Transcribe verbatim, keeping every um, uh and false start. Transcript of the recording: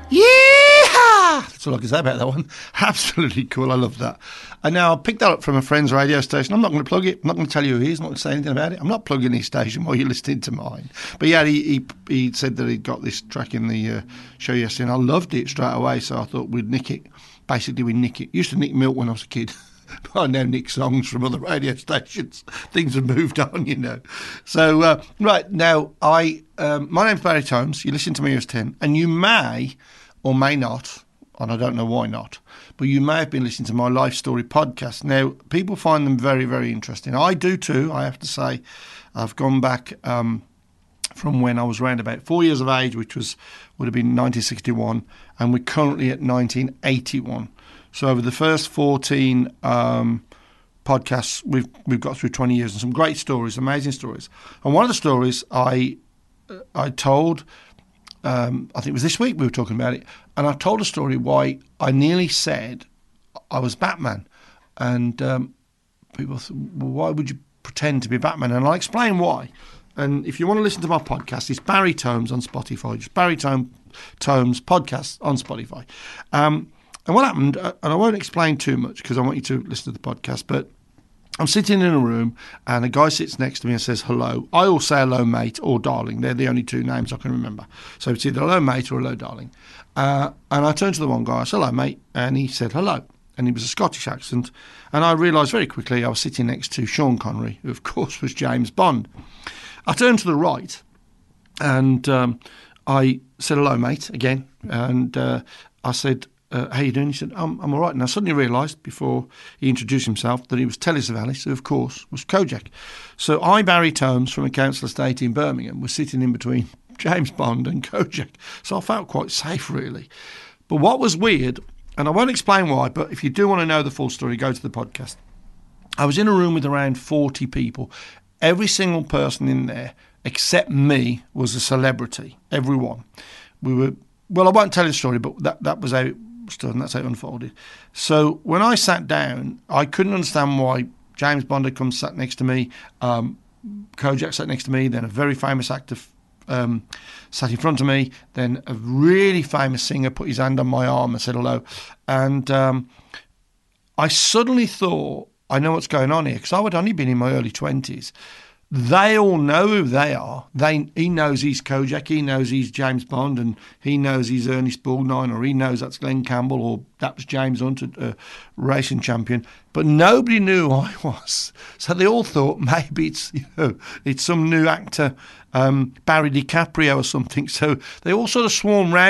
Yeah, that's all I can say about that one. Absolutely cool. I love that. And now I picked that up from a friend's radio station. I'm not going to plug it. I'm not going to tell you who he is. I'm not going to say anything about it. I'm not plugging his station while you're listening to mine. But yeah, he he, he said that he'd got this track in the uh, show yesterday, and I loved it straight away. So I thought we'd nick it. Basically, we nick it. Used to nick milk when I was a kid. I now nick songs from other radio stations. Things have moved on, you know. So, uh, right, now, I um, my name's Barry Tomes. You listen to me as ten, and you may or may not, and I don't know why not, but you may have been listening to my Life Story podcast. Now, people find them very, very interesting. I do too, I have to say. I've gone back um, from when I was around about four years of age, which was would have been nineteen sixty-one, and we're currently at nineteen eighty-one. So over the first fourteen um, podcasts, we've we've got through twenty years and some great stories, amazing stories. And one of the stories I I told, um, I think it was this week we were talking about it, and I told a story why I nearly said I was Batman. And um, people thought, well, why would you pretend to be Batman? And I'll explain why. And if you want to listen to my podcast, it's Barry Tomes on Spotify. Just Barry Tomes, Tomes podcast on Spotify. Um And what happened, and I won't explain too much because I want you to listen to the podcast, but I'm sitting in a room and a guy sits next to me and says, hello. I will say hello, mate, or darling. They're the only two names I can remember. So it's either hello, mate, or hello, darling. Uh, and I turned to the one guy, I said, hello, mate, and he said, hello. And he was a Scottish accent. And I realised very quickly I was sitting next to Sean Connery, who, of course, was James Bond. I turned to the right and um, I said, hello, mate, again. And uh, I said, Uh, how you doing? He said, I'm, I'm all right. And I suddenly realised, before he introduced himself, that he was Telly Savalas, who, of course, was Kojak. So I, Barry Tomes, from a council estate in Birmingham, was sitting in between James Bond and Kojak. So I felt quite safe, really. But what was weird, and I won't explain why, but if you do want to know the full story, go to the podcast. I was in a room with around forty people. Every single person in there, except me, was a celebrity. Everyone. We were, well, I won't tell you the story, but that, that was how it stood, and that's how it unfolded. So when I sat down, I couldn't understand why James Bond had come sat next to me, um, Kojak sat next to me, then a very famous actor um, sat in front of me, then a really famous singer put his hand on my arm and said hello. And um, I suddenly thought, I know what's going on here, because I would only been in my early twenties. They all know who they are. They, he knows he's Kojak, he knows he's James Bond, and he knows he's Ernest Borgnine, or he knows that's Glenn Campbell, or that was James Hunt, a, a racing champion. But nobody knew who I was. So they all thought maybe it's, you know, it's some new actor, um, Barry DiCaprio or something. So they all sort of swarmed round